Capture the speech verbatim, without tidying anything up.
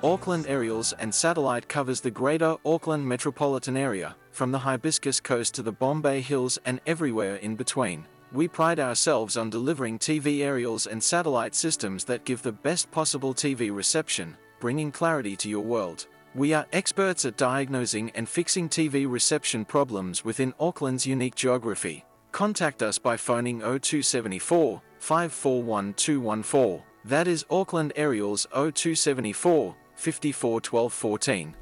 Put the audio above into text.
Auckland Aerials and Satellite covers the greater Auckland metropolitan area, from the Hibiscus Coast to the Bombay Hills and everywhere in between. We pride ourselves on delivering T V aerials and satellite systems that give the best possible T V reception, bringing clarity to your world. We are experts at diagnosing and fixing T V reception problems within Auckland's unique geography. Contact us by phoning zero two seven four, five four one two one four. That is Auckland Aerials zero two seven four, five four one two one four.